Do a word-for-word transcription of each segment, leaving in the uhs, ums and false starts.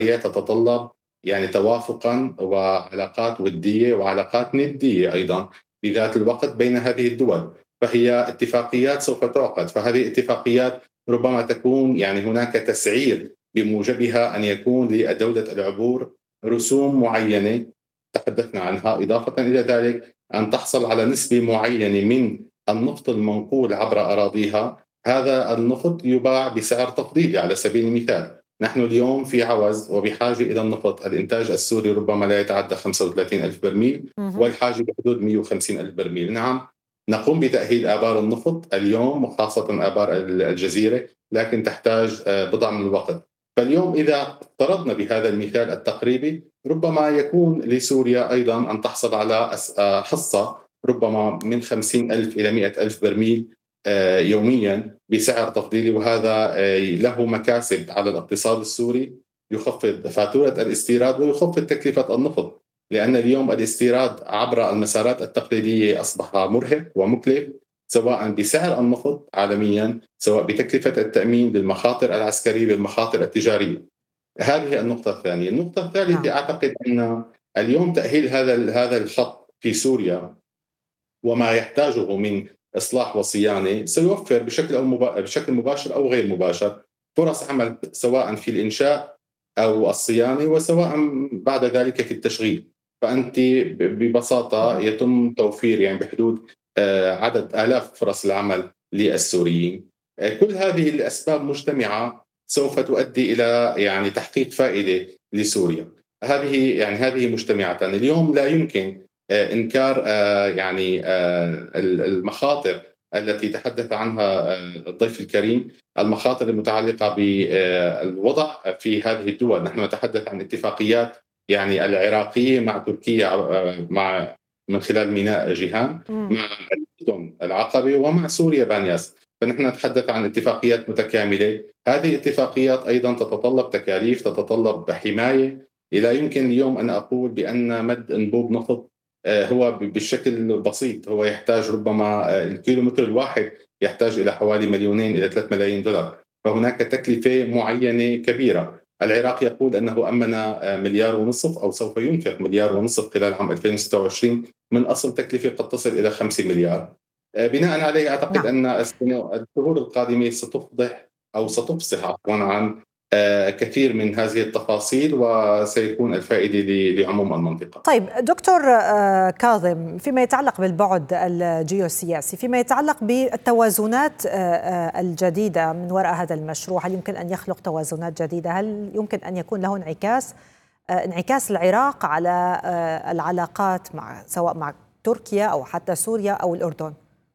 تتطلب يعني توافقا وعلاقات ودية وعلاقات ندية أيضا في ذات الوقت بين هذه الدول. فهي اتفاقيات سوف تعقد، فهذه الاتفاقيات ربما تكون يعني هناك تسعير بموجبها أن يكون لدولة العبور رسوم معينة تحدثنا عنها، إضافة إلى ذلك أن تحصل على نسبة معينة من النفط المنقول عبر أراضيها. هذا النفط يباع بسعر تفضيلي على سبيل المثال. نحن اليوم في عوز وبحاجة إلى النفط، الإنتاج السوري ربما لا يتعدى خمسة وثلاثين ألف برميل مهم. والحاجة بحدود مئة وخمسين ألف برميل. نعم، نقوم بتأهيل آبار النفط اليوم وخاصة آبار الجزيرة، لكن تحتاج آه، بضع من الوقت. فاليوم إذا افترضنا بهذا المثال التقريبي ربما يكون لسوريا أيضا أن تحصل على أس- آه، حصة ربما من خمسين ألف إلى مئة ألف برميل آه، يوميا بسعر تفضيلي، وهذا آه، له مكاسب على الاقتصاد السوري، يخفض فاتورة الاستيراد ويخفض تكلفة النفط، لأن اليوم الاستيراد عبر المسارات التقليدية أصبح مرهق ومكلف، سواء بسعر النفط عالميا، سواء بتكلفة التأمين، بالمخاطر العسكرية، بالمخاطر التجارية. هذه النقطة الثانية. النقطة الثالثة نعم. أعتقد أن اليوم تأهيل هذا هذا الخط في سوريا وما يحتاجه من إصلاح وصيانة سيوفر بشكل أو مبا... بشكل مباشر أو غير مباشر فرص عمل، سواء في الإنشاء أو الصيانة، وسواء بعد ذلك في التشغيل. فأنت ببساطة مهم. يتم توفير يعني بحدود آه، عدد آلاف فرص العمل للسوريين. آه، كل هذه الأسباب مجتمعة سوف تؤدي إلى يعني تحقيق فائدة لسوريا. هذه يعني هذه مجتمعة اليوم لا يمكن آه، إنكار آه، يعني آه، المخاطر التي تحدث عنها آه، الضيف الكريم، المخاطر المتعلقة بالوضع في هذه الدول. نحن نتحدث عن اتفاقيات يعني العراقية مع تركيا آه، مع من خلال ميناء جيهان، مم. مع الأردن العقبة، ومع سوريا بانياس. فنحن نتحدث عن اتفاقيات متكاملة. هذه الاتفاقيات أيضا تتطلب تكاليف، تتطلب حماية. لا يمكن اليوم أن أقول بأن مد أنبوب نفط آه، هو بالشكل بسيط، هو يحتاج ربما آه، الكيلومتر الواحد يحتاج إلى حوالي مليونين إلى ثلاثة ملايين دولار. فهناك تكلفة معينة كبيرة. العراق يقول أنه أمن آه، مليار ونصف أو سوف ينفق مليار ونصف خلال عام ألفين وستة وعشرين من أصل تكلفة قد تصل إلى خمسة مليار. آه، بناء عليه أعتقد نعم. أن السنة- الشهور القادمة ستفضح أو ستفصح عفوا عن آه، كثير من هذه التفاصيل، وسيكون الفائدة ل- لعموم المنطقة. طيب دكتور آه، كاظم، فيما يتعلق بالبعد الجيوسياسي، فيما يتعلق بالتوازنات آه، آه، الجديدة من وراء هذا المشروع، هل يمكن أن يخلق توازنات جديدة؟ هل يمكن أن يكون له انعكاس آه، انعكاس العراق على آه، العلاقات مع سواء مع تركيا أو حتى سوريا أو الأردن؟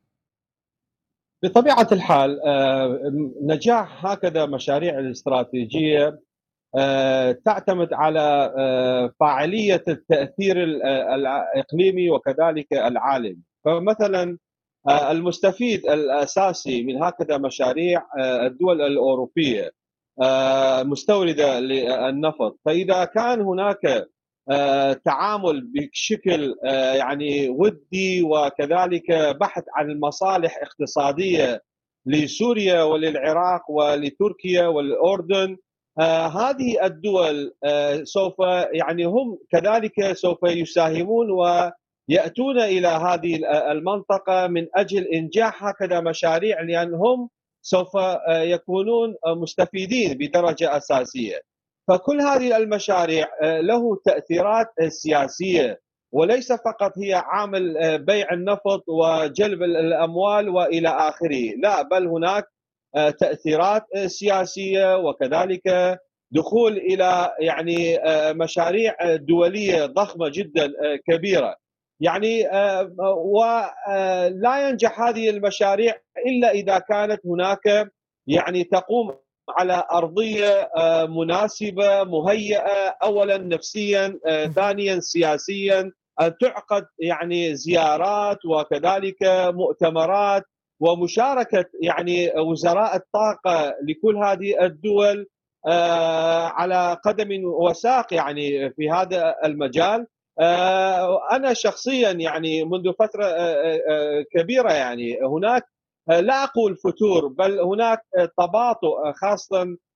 بطبيعة الحال آه، نجاح هكذا مشاريع الاستراتيجية آه، تعتمد على آه، فاعلية التأثير ال- آه، الإقليمي وكذلك العالمي. فمثلا آه، المستفيد الأساسي من هكذا مشاريع آه، الدول الأوروبية آه، مستوردة للنفط. فإذا كان هناك آه، تعامل بشكل آه، يعني ودي وكذلك بحث عن المصالح اقتصادية لسوريا وللعراق ولتركيا والأردن، آه، هذه الدول آه، سوف يعني هم كذلك سوف يساهمون ويأتون إلى هذه المنطقة من أجل إنجاح هكذا مشاريع، لأنهم سوف آه، يكونون آه، مستفيدين بدرجة أساسية. فكل هذه المشاريع آه، له تأثيرات آه، سياسية، وليس فقط هي عامل آه، بيع النفط وجلب الأموال وإلى آخره، لا، بل هناك آه، تأثيرات آه، سياسية وكذلك دخول إلى يعني آه، مشاريع آه، دولية ضخمة جدا آه، كبيرة. يعني آه، ولا ينجح هذه المشاريع إلا إذا كانت هناك يعني تقوم على أرضية آه، مناسبة مهيئة، أولا نفسيا، آه، ثانيا سياسيا، أن تعقد يعني زيارات وكذلك مؤتمرات ومشاركة يعني وزراء الطاقة لكل هذه الدول آه، على قدم وساق يعني في هذا المجال. آه، أنا شخصيا يعني منذ فترة آه، آه، كبيرة يعني هناك آه، لا أقول فتور، بل هناك آه، تباطؤ، آه، خاصة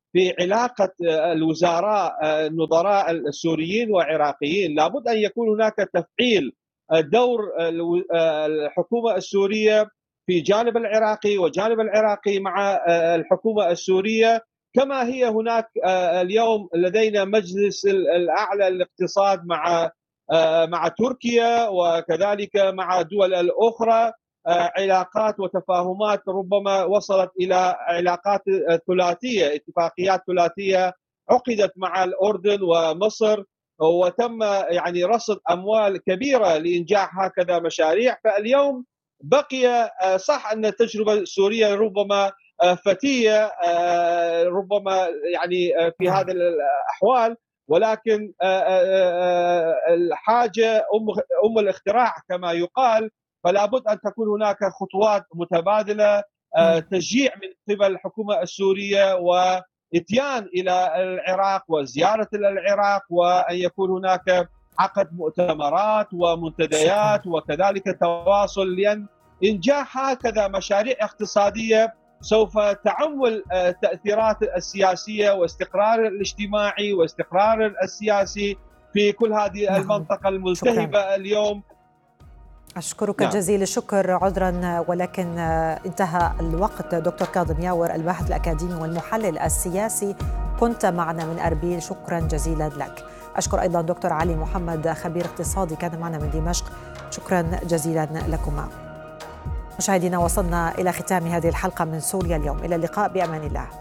في علاقة الوزراء النظراء السوريين والعراقيين. لابد أن يكون هناك تفعيل دور الحكومة السورية في جانب العراقي وجانب العراقي مع الحكومة السورية، كما هي هناك اليوم لدينا مجلس الأعلى للاقتصاد مع مع تركيا وكذلك مع الدول الأخرى، علاقات وتفاهمات ربما وصلت إلى علاقات ثلاثية، اتفاقيات ثلاثية عقدت مع الأردن ومصر، وتم يعني رصد أموال كبيرة لإنجاح هكذا مشاريع. فاليوم بقي صح أن التجربة السورية ربما فتية ربما يعني في هذه الأحوال، ولكن الحاجة أم الاختراع كما يقال، فلا بد أن تكون هناك خطوات متبادلة، تشجيع من قبل الحكومة السورية وإتيان إلى العراق وزيارة إلى العراق، وأن يكون هناك عقد مؤتمرات ومنتديات وكذلك تواصل، لأن إنجاح هكذا مشاريع اقتصادية سوف تعم التأثيرات السياسية واستقرار الاجتماعي واستقرار السياسي في كل هذه المنطقة الملتهبة اليوم. أشكرك نعم. جزيل الشكر، عذرا ولكن انتهى الوقت. دكتور كاظم ياور، الباحث الأكاديمي والمحلل السياسي، كنت معنا من أربيل، شكرا جزيلا لك. أشكر أيضا دكتور علي محمد، خبير اقتصادي، كان معنا من دمشق، شكرا جزيلا لكما. مشاهدينا، وصلنا إلى ختام هذه الحلقة من سوريا اليوم، إلى اللقاء بأمان الله.